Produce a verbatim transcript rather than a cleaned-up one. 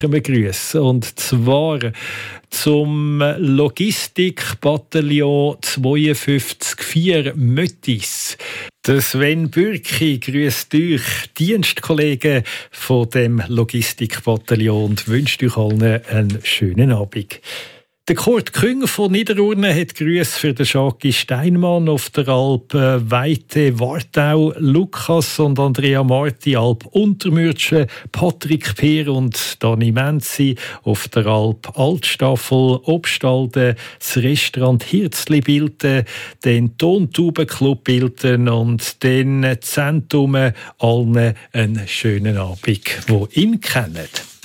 begrüßen. Und zwar zum Logistikbataillon zweiundfünfzig vier Möttis. Der Sven Bürki grüßt euch, Dienstkollegen von dem Logistikbataillon, und wünscht euch allen einen schönen Abend. Der Kurt Küng von Niederurne hat Grüße für den Schaki Steinmann auf der Alp Weite Wartau, Lukas und Andrea Marti, Alp Untermürtschen, Patrick Peer und Dani Menzi auf der Alp Altstaffel, Obstalden, das Restaurant Hirzli Bilten, den Tontubenclub Bilten und den Zentrum allen einen schönen Abend, wo ihn kennen.